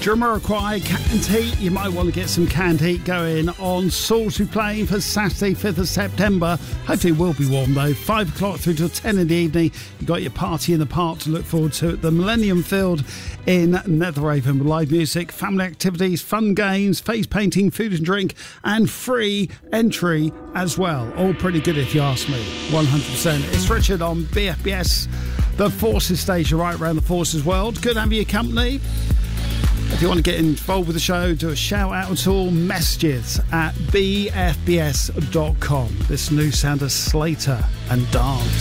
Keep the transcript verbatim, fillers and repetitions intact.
Jamiroquai, Canned Heat. You might want to get some Canned Heat going on Salisbury Plain for Saturday, fifth of September. Hopefully it will be warm though. five o'clock through till ten in the evening. You've got your party in the park to look forward to at the Millennium Field in Netheravon with live music, family activities, fun games, face painting, food and drink, and free entry as well. All pretty good if you ask me. one hundred percent. It's Richard on B F B S, the Forces station right around the Forces world. Good to have your company. If you want to get involved with the show, do a shout out at all. Messages at b f b s dot com. This new sound of Slater and Dance.